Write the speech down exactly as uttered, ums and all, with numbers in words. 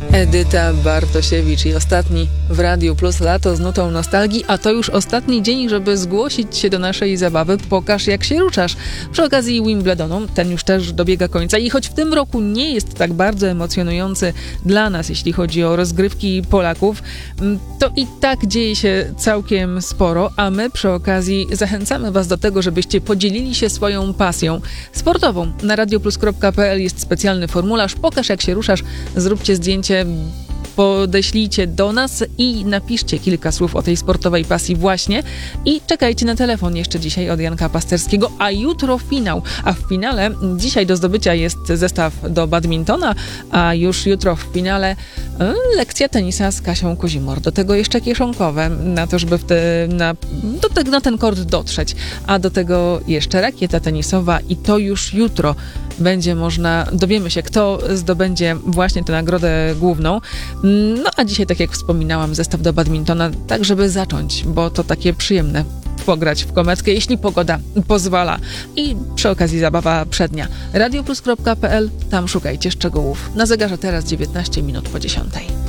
Edyta Bartosiewicz i ostatni w Radiu Plus Lato z nutą nostalgii, a to już ostatni dzień, żeby zgłosić się do naszej zabawy Pokaż jak się ruszasz. Przy okazji Wimbledonu, ten już też dobiega końca i choć w tym roku nie jest tak bardzo emocjonujący dla nas, jeśli chodzi o rozgrywki Polaków, to i tak dzieje się całkiem sporo, a my przy okazji zachęcamy Was do tego, żebyście podzielili się swoją pasją sportową. Na radioplus kropka pe el jest specjalny formularz Pokaż jak się ruszasz, zróbcie zdjęcie, podeślijcie do nas i napiszcie kilka słów o tej sportowej pasji właśnie i czekajcie na telefon jeszcze dzisiaj od Janka Pasterskiego, a jutro finał, a w finale dzisiaj do zdobycia jest zestaw do badmintona, a już jutro w finale lekcja tenisa z Kasią Kozimor, do tego jeszcze kieszonkowe na to, żeby w te, na, do te, na ten kort dotrzeć, a do tego jeszcze rakieta tenisowa i to już jutro będzie można, dowiemy się, kto zdobędzie właśnie tę nagrodę główną. No a dzisiaj, tak jak wspominałam, zestaw do badmintona, tak żeby zacząć, bo to takie przyjemne pograć w kometkę, jeśli pogoda pozwala. I przy okazji zabawa przednia. radioplus kropka pe el, tam szukajcie szczegółów. Na zegarze teraz dziewiętnaście minut po dziesiątej.